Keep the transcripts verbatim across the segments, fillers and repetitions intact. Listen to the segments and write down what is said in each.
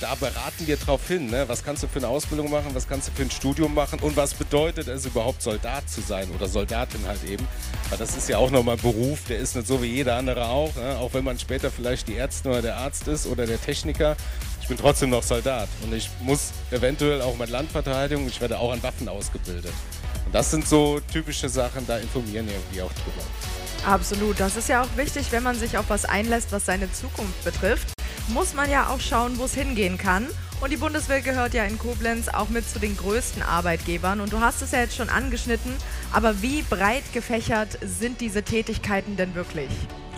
da beraten wir drauf hin, ne? Was kannst du für eine Ausbildung machen, was kannst du für ein Studium machen und was bedeutet es überhaupt, Soldat zu sein oder Soldatin halt eben. Weil das ist ja auch nochmal ein Beruf, der ist nicht so wie jeder andere auch, ne? Auch wenn man später vielleicht die Ärztin oder der Arzt ist oder der Techniker. Ich bin trotzdem noch Soldat und ich muss eventuell auch mein Land verteidigen. Ich werde auch an Waffen ausgebildet. Und das sind so typische Sachen, da informieren wir auch drüber. Absolut, das ist ja auch wichtig, wenn man sich auf was einlässt, was seine Zukunft betrifft, muss man ja auch schauen, wo es hingehen kann. Und die Bundeswehr gehört ja in Koblenz auch mit zu den größten Arbeitgebern. Und du hast es ja jetzt schon angeschnitten, aber wie breit gefächert sind diese Tätigkeiten denn wirklich?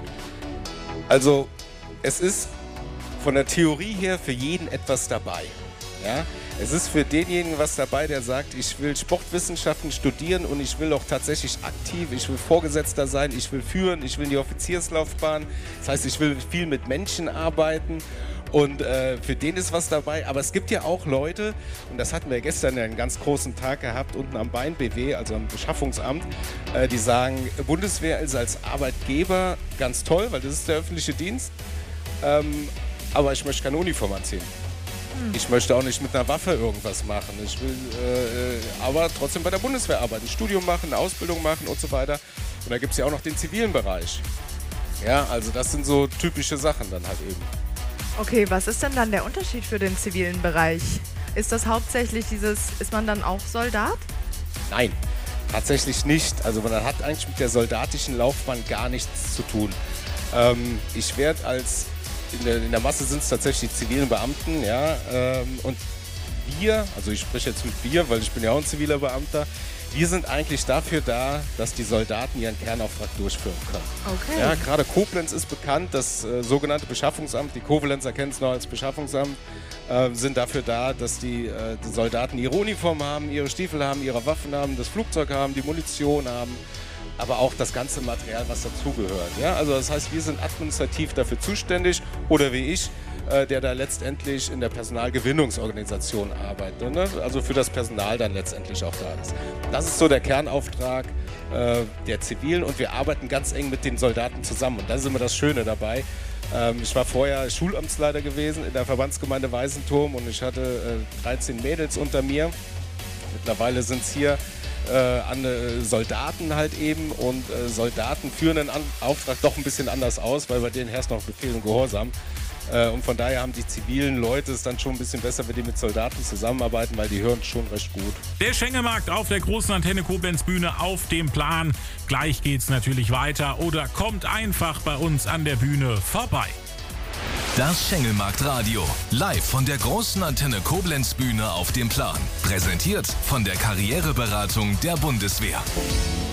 Also es ist von der Theorie her für jeden etwas dabei. Ja? Es ist für denjenigen was dabei, der sagt, ich will Sportwissenschaften studieren und ich will auch tatsächlich aktiv, ich will Vorgesetzter sein, ich will führen, ich will in die Offizierslaufbahn. Das heißt, ich will viel mit Menschen arbeiten und äh, für den ist was dabei. Aber es gibt ja auch Leute, und das hatten wir gestern einen ganz großen Tag gehabt, unten am Bein B W, also am Beschaffungsamt, äh, die sagen, Bundeswehr ist als Arbeitgeber ganz toll, weil das ist der öffentliche Dienst, ähm, aber ich möchte keine Uniform anziehen. Ich möchte auch nicht mit einer Waffe irgendwas machen. Ich will äh, aber trotzdem bei der Bundeswehr arbeiten, ein Studium machen, eine Ausbildung machen und so weiter. Und da gibt es ja auch noch den zivilen Bereich. Ja, also das sind so typische Sachen dann halt eben. Okay, was ist denn dann der Unterschied für den zivilen Bereich? Ist das hauptsächlich dieses, ist man dann auch Soldat? Nein, tatsächlich nicht. Also man hat eigentlich mit der soldatischen Laufbahn gar nichts zu tun. Ähm, ich werde als In der, in der Masse sind es tatsächlich die zivilen Beamten, ja, ähm, und wir, also ich spreche jetzt mit wir, weil ich bin ja auch ein ziviler Beamter, wir sind eigentlich dafür da, dass die Soldaten ihren Kernauftrag durchführen können. Okay. Ja, gerade Koblenz ist bekannt, das äh, sogenannte Beschaffungsamt, die Koblenzer kennen es noch als Beschaffungsamt, äh, sind dafür da, dass die, äh, die Soldaten ihre Uniform haben, ihre Stiefel haben, ihre Waffen haben, das Flugzeug haben, die Munition haben, aber auch das ganze Material, was dazugehört. Ja? Also das heißt, wir sind administrativ dafür zuständig oder wie ich, äh, der da letztendlich in der Personalgewinnungsorganisation arbeitet. Ne? Also für das Personal dann letztendlich auch da ist. Das ist so der Kernauftrag äh, der Zivilen und wir arbeiten ganz eng mit den Soldaten zusammen. Und das ist immer das Schöne dabei. Ähm, ich war vorher Schulamtsleiter gewesen in der Verbandsgemeinde Weißenturm und ich hatte äh, dreizehn Mädels unter mir. Mittlerweile sind es hier Äh, an äh, Soldaten halt eben und äh, Soldaten führen den An Auftrag doch ein bisschen anders aus, weil bei denen herrscht noch Befehl und Gehorsam. Äh, und von daher haben die zivilen Leute es dann schon ein bisschen besser, wenn die mit Soldaten zusammenarbeiten, weil die hören schon recht gut. Der Schengelmarkt auf der großen Antenne Koblenz Bühne auf dem Plan. Gleich geht's natürlich weiter oder kommt einfach bei uns an der Bühne vorbei. Das Schengelmarkt Radio, live von der großen Antenne Koblenz Bühne auf dem Plan. Präsentiert von der Karriereberatung der Bundeswehr.